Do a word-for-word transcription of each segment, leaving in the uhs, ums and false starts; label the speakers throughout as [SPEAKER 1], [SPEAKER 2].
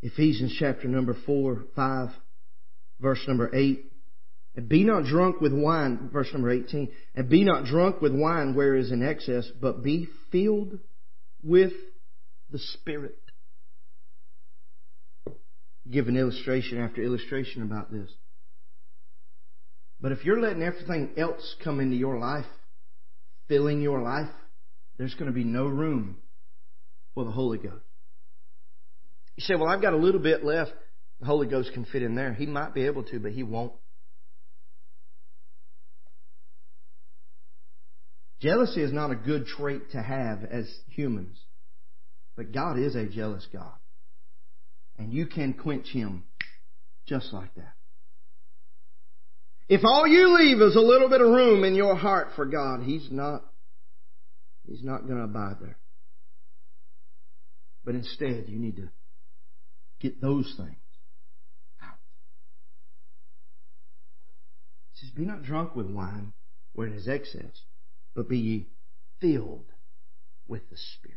[SPEAKER 1] Ephesians chapter number four, five, verse number eight. And be not drunk with wine, verse number eighteen. And be not drunk with wine where is in excess, but be filled with the Spirit. Give an illustration after illustration about this. But if you're letting everything else come into your life, filling your life, there's going to be no room for the Holy Ghost. You say, well, I've got a little bit left. The Holy Ghost can fit in there. He might be able to, but He won't. Jealousy is not a good trait to have as humans. But God is a jealous God. And you can quench Him just like that. If all you leave is a little bit of room in your heart for God, He's not, He's not going to abide there. But instead, you need to get those things out. It says, be not drunk with wine where it is excess, but be ye filled with the Spirit.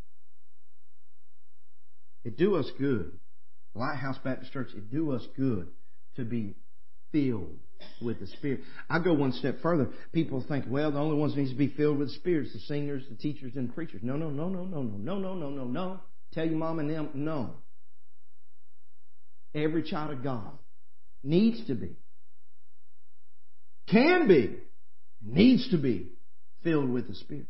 [SPEAKER 1] It do us good. Lighthouse Baptist Church, it do us good to be filled with the Spirit. I go one step further. People think, well, the only ones that need to be filled with the Spirit is the singers, the teachers, and the preachers. No, no, no, no, no, no, no, no, no, no, no. Tell your mom and them, no. Every child of God needs to be, can be, needs to be filled with the Spirit.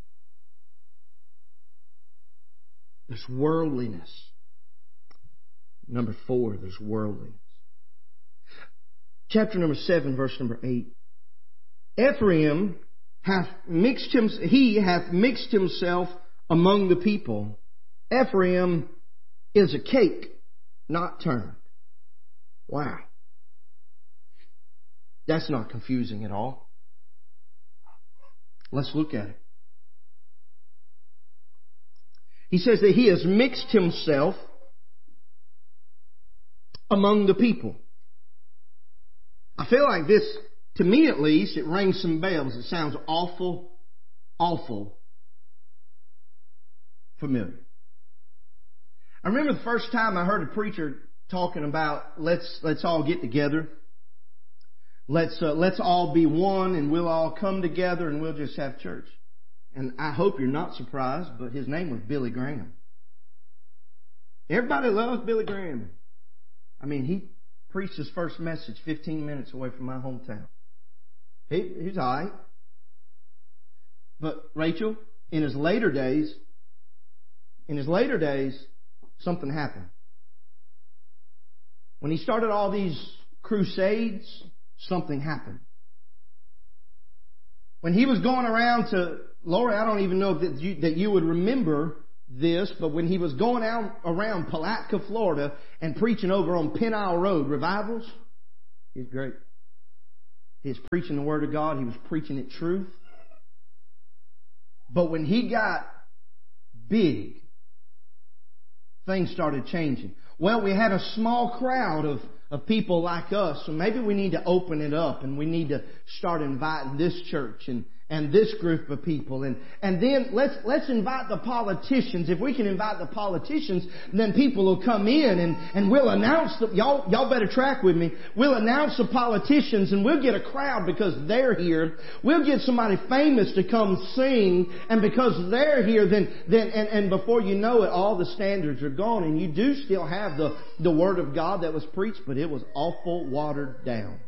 [SPEAKER 1] There's worldliness. Number four, there's worldliness. Chapter number seven, verse number eight. Ephraim hath mixed him, he hath mixed himself among the people. Ephraim is a cake not turned. Wow. That's not confusing at all. Let's look at it. He says that he has mixed himself among the people. I feel like this, to me at least, it rings some bells. It sounds awful, awful familiar. I remember the first time I heard a preacher talking about let's let's all get together. Let's uh, let's all be one, and we'll all come together, and we'll just have church. And I hope you're not surprised, but his name was Billy Graham. Everybody loves Billy Graham. I mean, he preached his first message fifteen minutes away from my hometown. He, he's all right. But Rachel, in his later days, in his later days, something happened. When he started all these crusades, something happened. When he was going around to, Lori, I don't even know that you, that you would remember this, but when he was going out around Palatka, Florida, and preaching over on Penn Isle Road, revivals, he's great. He was preaching the Word of God. He was preaching it truth. But when he got big, things started changing. Well, we had a small crowd of, of people like us, so maybe we need to open it up and we need to start inviting this church and And this group of people. And, and then let's, let's invite the politicians. If we can invite the politicians, then people will come in and, and we'll announce the, y'all, y'all better track with me. We'll announce the politicians and we'll get a crowd because they're here. We'll get somebody famous to come sing. And because they're here, then, then, and, and before you know it, all the standards are gone. And you do still have the, the Word of God that was preached, but it was awful watered down.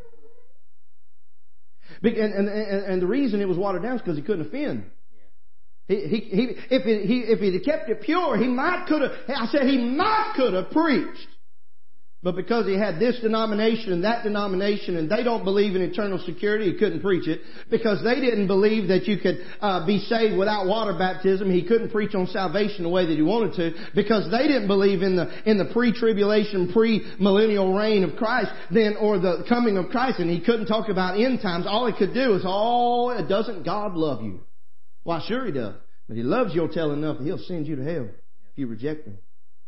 [SPEAKER 1] And, and, and the reason it was watered down is because he couldn't offend. He, he, he, if, it, he, if he'd kept it pure, he might could have, I said he might could have preached. But because he had this denomination and that denomination and they don't believe in eternal security, he couldn't preach it. Because they didn't believe that you could uh, be saved without water baptism, he couldn't preach on salvation the way that he wanted to. Because they didn't believe in the in the pre-tribulation, pre-millennial reign of Christ, then or the coming of Christ, and he couldn't talk about end times. All he could do is, oh, doesn't God love you? Why, sure He does. But He loves you till enough that He'll send you to hell if you reject Him.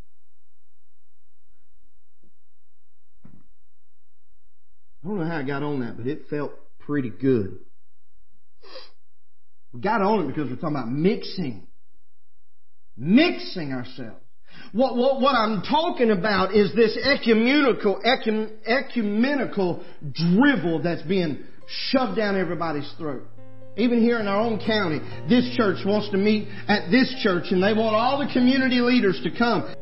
[SPEAKER 1] I don't know how I got on that, but it felt pretty good. We got on it because we're talking about mixing. Mixing ourselves. What, what, what I'm talking about is this ecumenical, ecum, ecumenical drivel that's being shoved down everybody's throat. Even here in our own county, this church wants to meet at this church, and they want all the community leaders to come.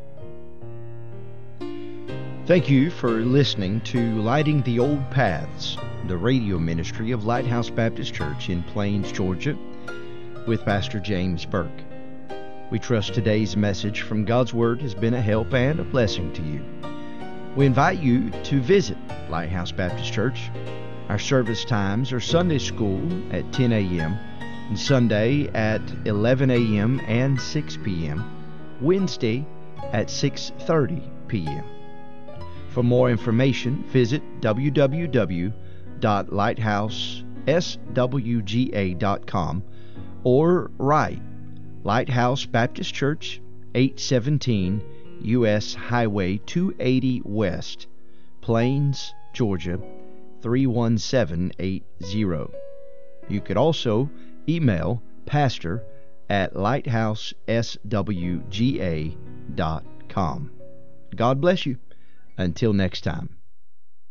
[SPEAKER 2] Thank you for listening to Lighting the Old Paths, the radio ministry of Lighthouse Baptist Church in Plains, Georgia, with Pastor James Burke. We trust today's message from God's Word has been a help and a blessing to you. We invite you to visit Lighthouse Baptist Church. Our service times are Sunday school at ten a.m., and Sunday at eleven a.m. and six p.m., Wednesday at six thirty p.m. For more information, visit w w w dot lighthouse s w g a dot com or write Lighthouse Baptist Church, eight seventeen U S Highway two eighty West, Plains, Georgia, three one seven eight zero. You could also email pastor at lighthouse s w g a dot com. God bless you. Until next time.